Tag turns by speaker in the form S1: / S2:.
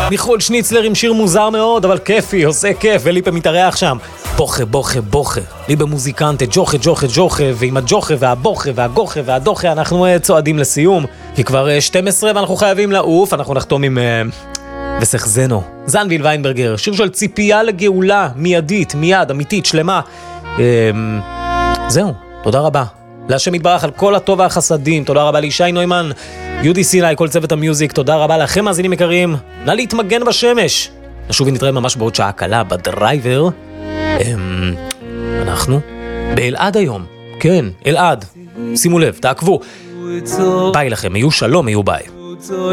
S1: מיכאל שניצלר עם שיר מוזר מאוד, אבל כיפי, עושה כיף, וליפה מתארח שם. בוכה, בוכה, בוכה. ליבה מוזיקנטה, ג'וחה, ג'וחה, ג'וחה, ועם הג'וחה והבוכה והגוחה והדוחה, אנחנו צועדים לסיום. כי כבר 12 ואנחנו חייבים לעוף, אנחנו נחתום עם וסחזנו. זנביל ויינברגר, שיר של ציפייה לגאולה, מיידית, מיד, אמיתית, שלמה. זהו, תודה רבה. להשם יתברך על כל הטוב והחסדים, תודה רבה לישי נוימן, יהודי סיני, כל צוות המיוזיק, תודה רבה לכם מאזינים יקרים, נא להתמגן בשמש. נשוב ונתראה ממש בעוד שעה קלה בדרייבר. אנחנו באלעד היום, כן, אלעד, שימו לב, תעקבו. ביי לכם, יהיו שלום, יהיו ביי.